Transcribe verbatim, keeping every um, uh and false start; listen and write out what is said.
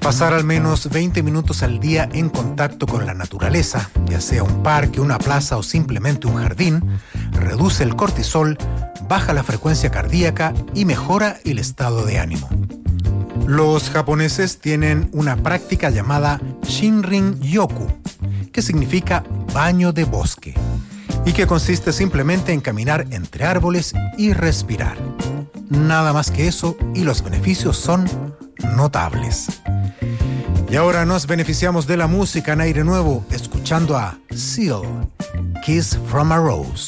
Pasar al menos veinte minutos al día en contacto con la naturaleza, ya sea un parque, una plaza o simplemente un jardín, reduce el cortisol, baja la frecuencia cardíaca y mejora el estado de ánimo. Los japoneses tienen una práctica llamada Shinrin-yoku, que significa baño de bosque, y que consiste simplemente en caminar entre árboles y respirar. Nada más que eso, y los beneficios son notables. Y ahora nos beneficiamos de la música en aire nuevo, escuchando a Seal, Kiss from a Rose.